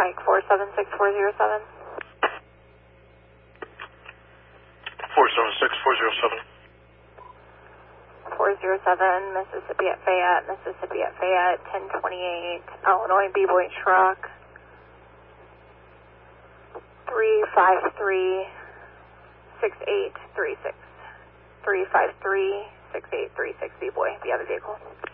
Pike 476407. 476407. 407, Mississippi at Fayette, 1028, Illinois B-Boy truck, 353-6836, 353-6836, B-Boy, the other vehicle.